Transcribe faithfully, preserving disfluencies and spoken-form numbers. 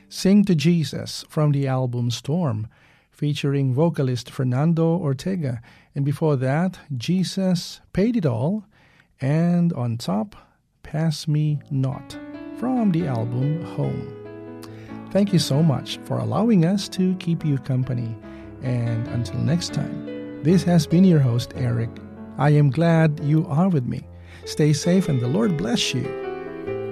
Sing to Jesus from the album Storm, featuring vocalist Fernando Ortega. And before that, Jesus Paid It All. And on top, Pass Me Not from the album Home. Thank you so much for allowing us to keep you company. And until next time, this has been your host, Eric. I am glad you are with me. Stay safe and the Lord bless you.